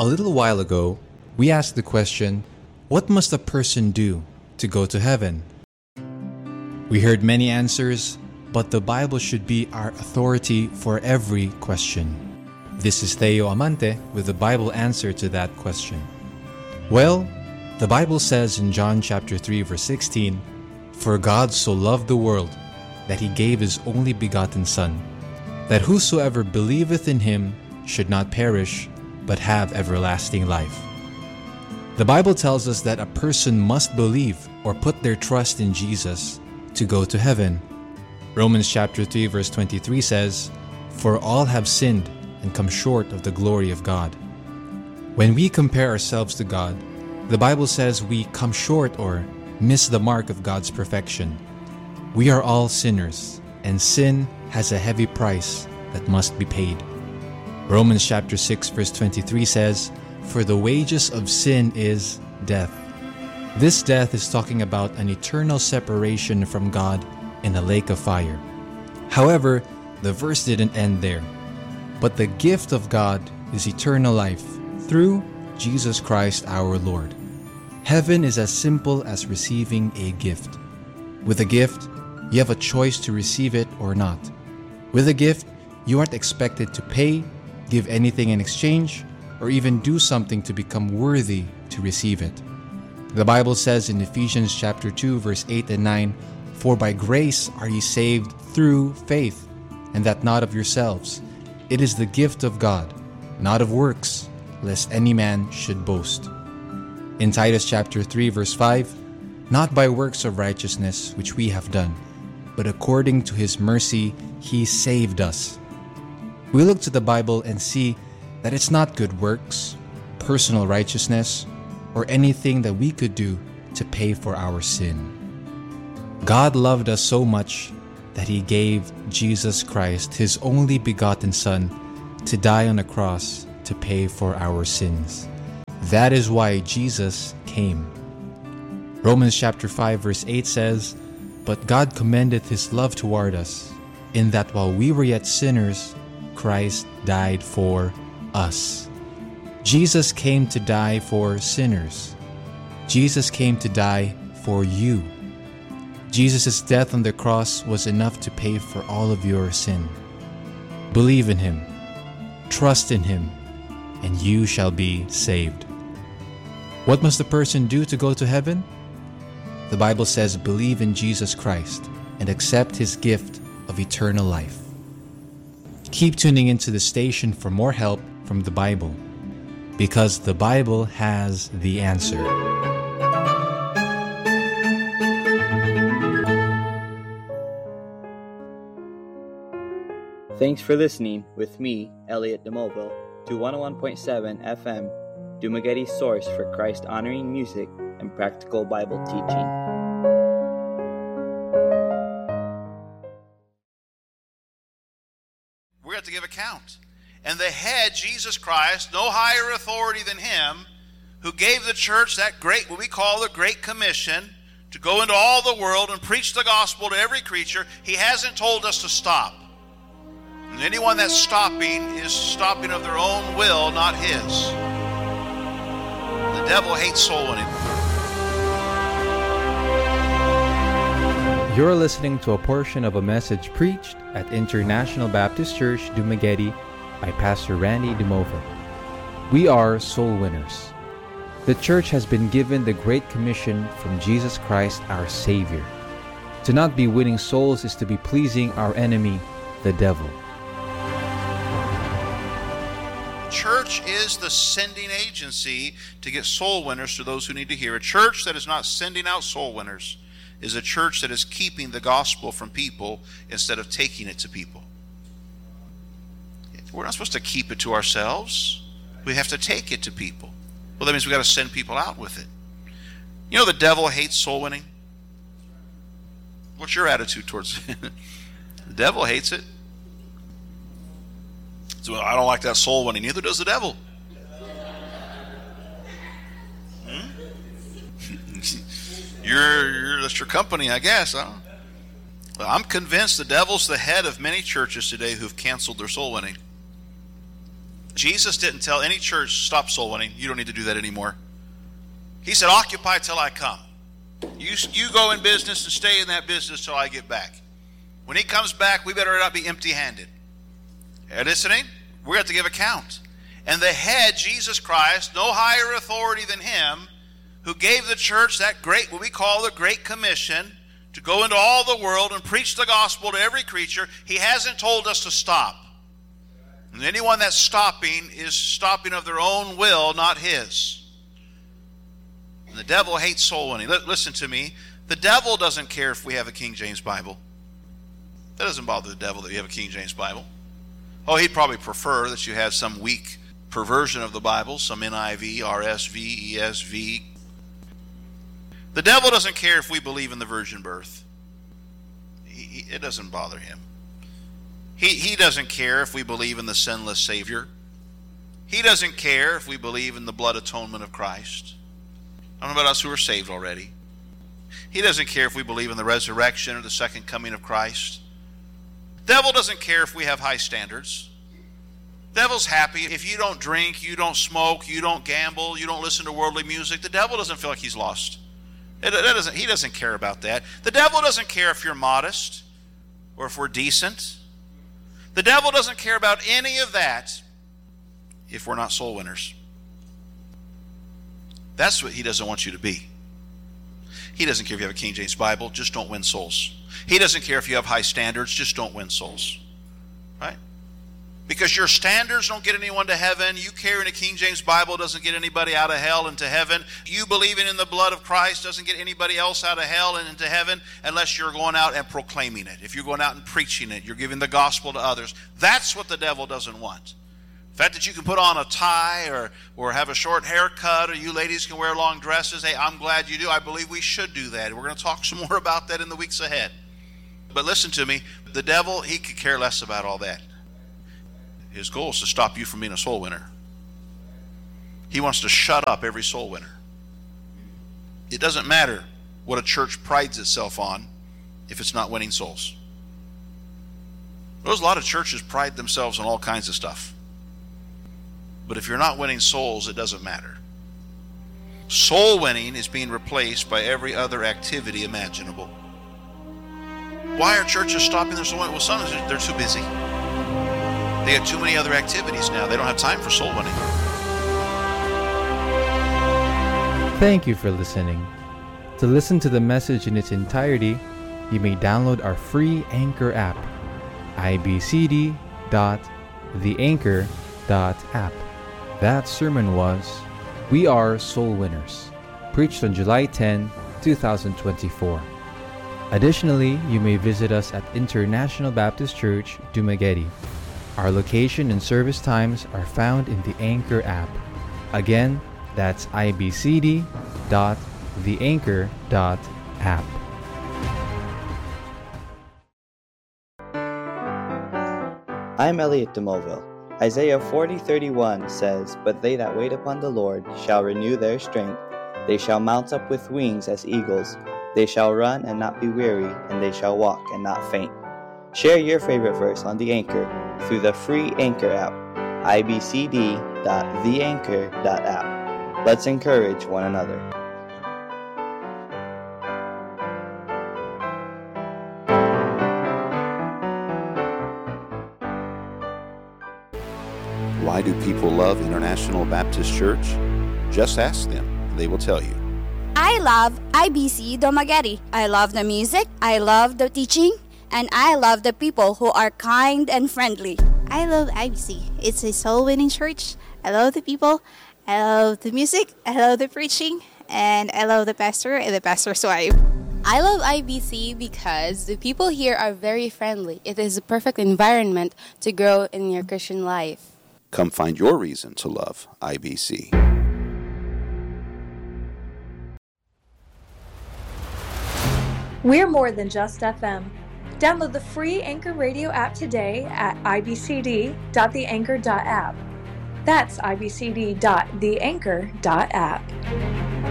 A little while ago, we asked the question, what must a person do to go to heaven? We heard many answers, but the Bible should be our authority for every question. This is Theo Amante with the Bible answer to that question. Well, the Bible says in John chapter 3 verse 16, "For God so loved the world, that he gave his only begotten Son, that whosoever believeth in him should not perish, but have everlasting life." The Bible tells us that a person must believe or put their trust in Jesus to go to heaven. Romans chapter 3 verse 23 says, "For all have sinned and come short of the glory of God." When we compare ourselves to God, the Bible says we come short or miss the mark of God's perfection. We are all sinners, and sin has a heavy price that must be paid. Romans chapter 6 verse 23 says, "For the wages of sin is death." This death is talking about an eternal separation from God in a lake of fire. However, the verse didn't end there. But the gift of God is eternal life through Jesus Christ our Lord. Heaven is as simple as receiving a gift. With a gift, you have a choice to receive it or not. With a gift, you aren't expected to pay, give anything in exchange, or even do something to become worthy to receive it. The Bible says in Ephesians chapter 2 verse 8 and 9, "For by grace are ye saved through faith, and that not of yourselves. It is the gift of God, not of works, lest any man should boast." In Titus chapter 3 verse 5, "Not by works of righteousness which we have done, but according to his mercy he saved us." We look to the Bible and see that it's not good works, personal righteousness, or anything that we could do to pay for our sin. God loved us so much that he gave Jesus Christ, his only begotten Son, to die on a cross to pay for our sins. That is why Jesus came. Romans chapter 5 verse 8 says, "But God commendeth his love toward us, in that while we were yet sinners, Christ died for us." Jesus came to die for sinners. Jesus came to die for you. Jesus' death on the cross was enough to pay for all of your sin. Believe in him, trust in him, and you shall be saved. What must a person do to go to heaven? The Bible says believe in Jesus Christ and accept his gift of eternal life. Keep tuning into the station for more help from the Bible, because the Bible has the answer. Thanks for listening with me, Elliot DeMoville, to 101.7 FM, Dumaguete source for Christ-honoring music and practical Bible teaching. We have to give account. And the head, Jesus Christ, no higher authority than him, who gave the church that great, what we call the Great Commission, to go into all the world and preach the gospel to every creature, he hasn't told us to stop. And anyone that's stopping is stopping of their own will, not his. The devil hates soul winning. You're listening to a portion of a message preached at International Baptist Church, Dumaguete, by Pastor Randy DeMoville. We are soul winners. The church has been given the Great Commission from Jesus Christ, our Savior. To not be winning souls is to be pleasing our enemy, the devil. Church is the sending agency to get soul winners to those who need to hear. A church that is not sending out soul winners is a church that is keeping the gospel from people instead of taking it to people. We're not supposed to keep it to ourselves. We have to take it to people. Well, that means we've got to send people out with it. You know the devil hates soul winning? What's your attitude towards it? The devil hates it. So, well, I don't like that soul winning. Neither does the devil. That's your company, I guess. Huh? Well, I'm convinced the devil's the head of many churches today who've canceled their soul winning. Jesus didn't tell any church, stop soul winning. You don't need to do that anymore. He said, occupy till I come. You go in business and stay in that business till I get back. When he comes back, we better not be empty-handed. Are you listening? We're going to have to give account. And the head, Jesus Christ, no higher authority than him, who gave the church that great, what we call the Great Commission, to go into all the world and preach the gospel to every creature. He hasn't told us to stop. And anyone that's stopping is stopping of their own will, not his. And the devil hates soul winning. Listen to me. The devil doesn't care if we have a King James Bible. That doesn't bother the devil that you have a King James Bible. Oh, he'd probably prefer that you have some weak perversion of the Bible, some NIV, RSV, ESV. The devil doesn't care if we believe in the virgin birth. It doesn't bother him. He doesn't care if we believe in the sinless Savior. He doesn't care if we believe in the blood atonement of Christ. I don't know about us who are saved already. He doesn't care if we believe in the resurrection or the second coming of Christ. The devil doesn't care if we have high standards. The devil's happy if you don't drink, you don't smoke, you don't gamble, you don't listen to worldly music. The devil doesn't feel like he's lost. He doesn't care about that. The devil doesn't care if you're modest or if we're decent. The devil doesn't care about any of that if we're not soul winners. That's what he doesn't want you to be. He doesn't care if you have a King James Bible, just don't win souls. He doesn't care if you have high standards, just don't win souls. Right? Because your standards don't get anyone to heaven. You carrying a King James Bible doesn't get anybody out of hell into heaven. You believing in the blood of Christ doesn't get anybody else out of hell and into heaven unless you're going out and proclaiming it. If you're going out and preaching it, you're giving the gospel to others. That's what the devil doesn't want. The fact that you can put on a tie or have a short haircut, or you ladies can wear long dresses, hey, I'm glad you do. I believe we should do that. We're going to talk some more about that in the weeks ahead. But listen to me, the devil, he could care less about all that. His goal is to stop you from being a soul winner. He wants to shut up every soul winner. It doesn't matter what a church prides itself on if it's not winning souls. There's a lot of churches pride themselves on all kinds of stuff. But if you're not winning souls, it doesn't matter. Soul winning is being replaced by every other activity imaginable. Why are churches stopping their soul winning? Well, some they're too busy. They have too many other activities now. They don't have time for soul winning. Thank you for listening. To listen to the message in its entirety, you may download our free Anchor app, ibcd.theanchor.app. That sermon was We Are Soul Winners, preached on July 10, 2024. Additionally, you may visit us at International Baptist Church, Dumaguete. Our location and service times are found in the Anchor app. Again, that's ibcd.theanchor.app. I'm Elliot DeMoville. Isaiah 40:31 says, "But they that wait upon the Lord shall renew their strength. They shall mount up with wings as eagles. They shall run and not be weary, and they shall walk and not faint." Share your favorite verse on the Anchor through the free Anchor app, ibcd.theanchor.app. Let's encourage one another. Why do people love International Baptist Church? Just ask them, and they will tell you. I love IBC Dumaguete. I love the music, I love the teaching, and I love the people who are kind and friendly. I love IBC. It's a soul-winning church. I love the people, I love the music, I love the preaching, and I love the pastor and the pastor's wife. I love IBC because the people here are very friendly. It is a perfect environment to grow in your Christian life. Come find your reason to love IBC. We're more than just FM. Download the free Anchor Radio app today at ibcd.theanchor.app. That's ibcd.theanchor.app.